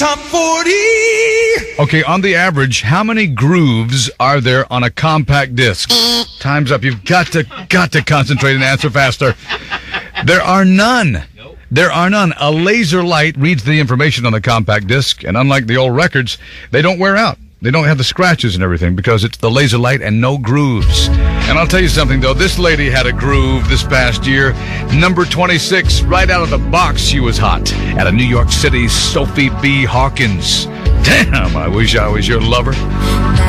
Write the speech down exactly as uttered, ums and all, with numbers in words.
Top forty. Okay, on the average, how many grooves are there on a compact disc? Time's up. You've got to, got to concentrate and answer faster. There are none. There are none. A laser light reads the information on the compact disc, and unlike the old records, they don't wear out. They don't have the scratches and everything because it's the laser light and no grooves. And I'll tell you something, though. This lady had a groove this past year. Number twenty-six, right out of the box, she was hot. At a New York City, Sophie B. Hawkins. Damn, I wish I was your lover.